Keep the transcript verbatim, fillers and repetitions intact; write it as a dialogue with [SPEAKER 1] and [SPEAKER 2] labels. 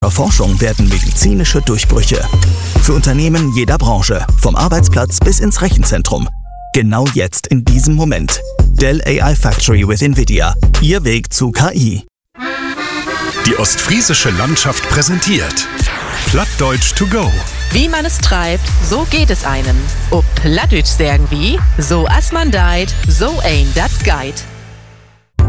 [SPEAKER 1] ihrer Forschung werden medizinische Durchbrüche. Für Unternehmen jeder Branche, vom Arbeitsplatz bis ins Rechenzentrum. Genau jetzt in diesem Moment. Dell A I Factory with NVIDIA. Ihr Weg zu K I.
[SPEAKER 2] Die ostfriesische Landschaft präsentiert Plattdeutsch to go.
[SPEAKER 3] Wie man es treibt, so geht es einem. Ob Plattdeutsch sagen wie, so as man deit, so ein dat geit.